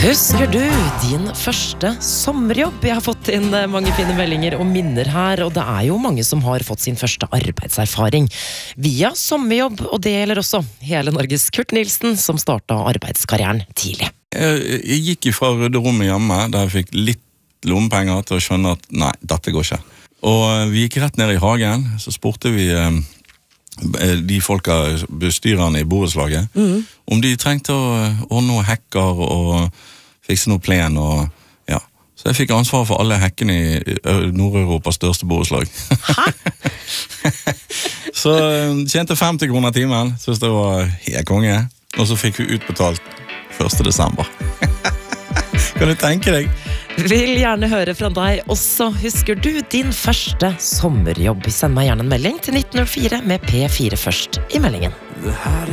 Husker du din første sommerjobb? Jeg har fått inn mange fine meldinger og minner her, og det jo mange som har fått sin første arbeidserfaring via sommerjobb, og det gjelder også hele Norges Kurt Nilsen, som startet arbeidskarrieren tidlig. Jeg gikk fra rydderommet hjemme, der jeg fikk litt lommepenger til å skjønne at nei, dette går ikke. Og vi gikk rett ned i hagen, så spurte vi de folka, bestyrerne i borettslaget, om de trengte å ordne noen hekker og fikse noe plen. Og, ja. Så jeg fikk ansvar for alle hekkene i Nord-Europas største borettslag. Så tjente 50 kroner timen, synes det var helt konge. Og så fikk vi utbetalt 1. desember. Kan du tenke deg? Vil gjerne høre fra deg også. Husker du din første sommerjobb? Send meg gjerne en melding til 1904 med P4 først i meldingen.